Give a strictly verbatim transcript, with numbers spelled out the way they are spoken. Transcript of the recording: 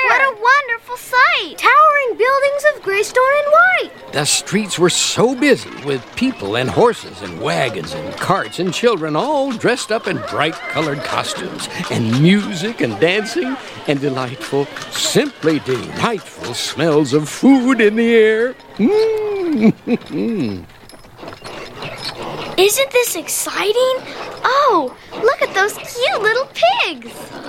What a wonderful sight! Towering buildings of gray stone and white. The streets were so busy with people and horses and wagons and carts and children all dressed up in bright-colored costumes and music and dancing and delightful, simply delightful smells of food in the air. Mm. Isn't this exciting? Oh, look at those cute little pigs!